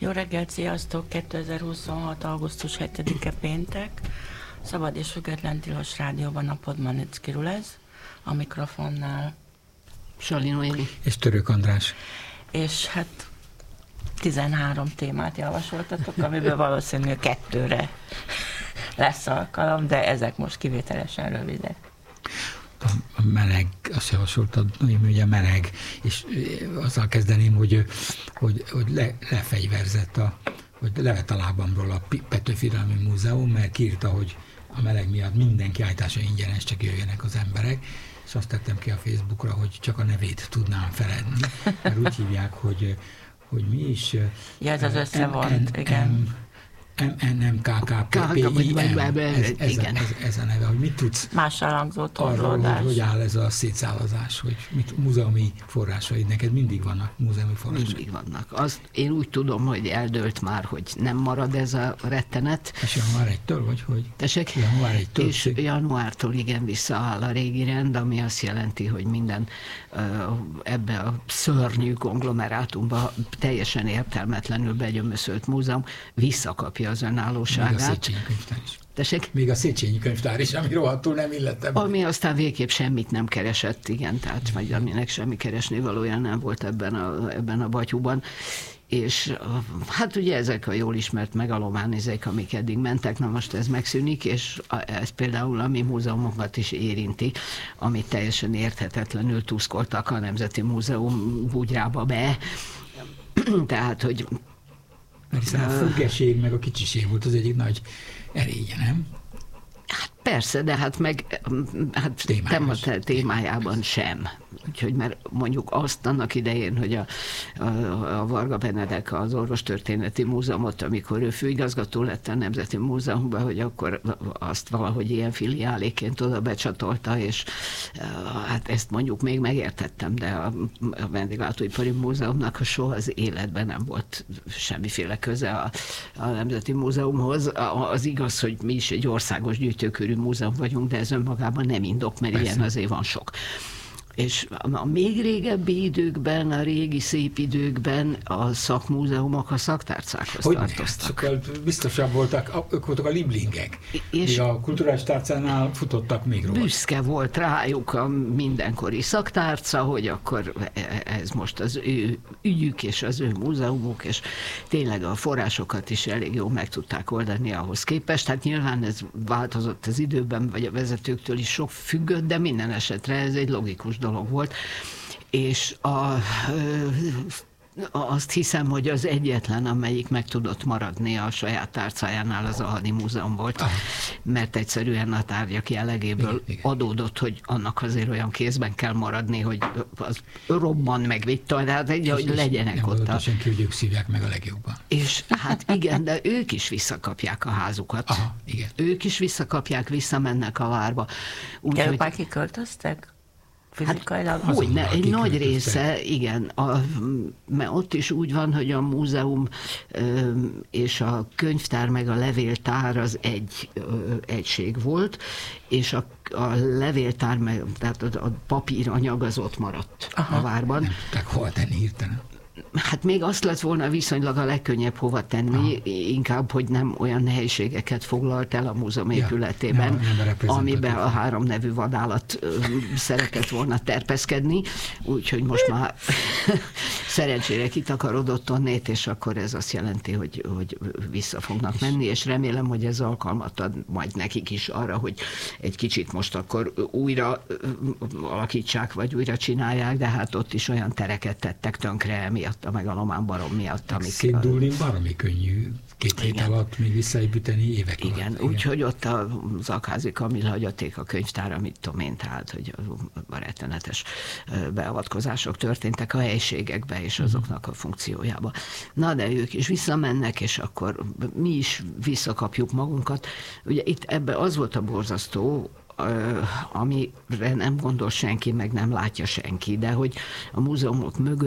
Jó reggelt, sziasztok! 2026. augusztus 7-e péntek. Szabad és Független Tilos Rádióban a Podmanicki Rulez. A mikrofonnál Sali Noémi. És Török András. És hát 13 témát javasoltatok, amiből valószínűleg 2-re lesz alkalom, de ezek most kivételesen rövidek. A meleg, azt javasoltad, hogy ugye meleg, és azzal kezdeném, hogy lefegyverzett, hogy levett a lábamról a Petőfi Irodalmi Múzeum, mert kiírta, hogy a meleg miatt minden kiállítása ingyenes, csak jöjjenek az emberek, és azt tettem ki a Facebookra, hogy csak a nevét tudnám feledni, mert úgy hívják, hogy mi is... Ja, ez az összevont, igen. Ez a neve, hogy mit tudsz mással hangzó arról, hogy áll ez a szétszálazás, hogy múzeumi forrásaid, neked mindig vannak múzeumi forrásaid? Mindig vannak. Azt én úgy tudom, hogy eldőlt már, hogy nem marad ez a rettenet. És január 1-től, vagy hogy? Tessék? Január 1-től? És januártól igen visszaáll a régi rend, ami azt jelenti, hogy minden ebbe a szörnyű konglomerátumba teljesen értelmetlenül begyömöszölt múzeum visszakapja az önállóságát. Még a Széchenyi könyvtár is. Tessék? Még a Széchenyi könyvtár is, ami rohadtul nem illettem. Ami aztán végképp semmit nem keresett, igen, tehát vagy aminek semmi keresni valójában nem volt ebben a batyúban. És hát ugye ezek a jól ismert megalománézek, amik eddig mentek, na most ez megszűnik, és ez például a mi múzeumokat is érinti, amit teljesen érthetetlenül tuszkoltak a Nemzeti Múzeum búgyrába be. Tehát, hogy mert hiszen a függesség meg a kicsiség volt az egyik nagy erénye, nem? Hát persze, de hát meg témájában sem. Úgyhogy mert mondjuk azt annak idején, hogy a Varga Benedek az Orvostörténeti Múzeumot, amikor ő főigazgató lett a Nemzeti Múzeumban, hogy akkor azt valahogy ilyen filiáléként oda becsatolta, és hát ezt mondjuk még megértettem, de a Vendéglátóipari Múzeumnak soha az életben nem volt semmiféle köze a Nemzeti Múzeumhoz. Az igaz, hogy mi is egy országos gyűjtőkörű múzeum vagyunk, de ez önmagában nem indok, mert persze. Ilyen azért van sok. És a még régebbi időkben, a régi szép időkben a szakmúzeumok a szaktárcákhoz tartoztak. Biztosabb voltak, ők voltak a liblingek. És a kulturális tárcánál futottak még róla. Büszke volt rájuk a mindenkori szaktárca, hogy akkor ez most az ő ügyük és az ő múzeumuk, és tényleg a forrásokat is elég jól meg tudták oldani ahhoz képest. Hát nyilván ez változott az időben, vagy a vezetőktől is sok függött, de minden esetre ez egy logikus dolog volt, és azt hiszem, hogy az egyetlen, amelyik meg tudott maradni a saját tárcájánál, az a Hadi Múzeum volt, mert egyszerűen a tárgyak jellegéből adódott, hogy annak azért olyan kézben kell maradni, hogy az robban meg vitta, tehát hogy legyenek nem ott. Nem senki, hogy ők szívják meg a legjobban. És hát igen, de ők is visszakapják a házukat. Aha, igen. Ők is visszakapják, visszamennek a várba. Ők már kiköltöztek? Fizikailag? Hát, hogyne, egy nagy része, igen, mert ott is úgy van, hogy a múzeum és a könyvtár meg a levéltár az egy egység volt, és a levéltár, meg, tehát a papíranyag az ott maradt a várban. Nem tudták hova tenni hirtelen. Hát még azt lett volna viszonylag a legkönnyebb hova tenni, inkább, hogy nem olyan nehézségeket foglalt el a múzeum épületében, amiben a 3 nevű vadállat szeretett volna terpeszkedni, úgyhogy most már szerencsére kitakarodott onnét, és akkor ez azt jelenti, hogy vissza fognak menni, és remélem, hogy ez alkalmat ad majd nekik is arra, hogy egy kicsit most akkor újra alakítsák, vagy újra csinálják, de hát ott is olyan tereket tettek tönkre miatt, a megalomán barom miatt. Szétdúlni baromi könnyű 2 hét alatt még visszaépíteni évek alatt. Igen, úgyhogy ott az Akházi Kamilla hagyaték a könyvtára, mit tudom én, tehát, hogy a rettenetes beavatkozások történtek a helyiségekbe és azoknak a funkciójába. Na, de ők is visszamennek, és akkor mi is visszakapjuk magunkat. Ugye itt ebbe az volt a borzasztó, amire nem gondol senki, meg nem látja senki, de hogy a múzeumok mögött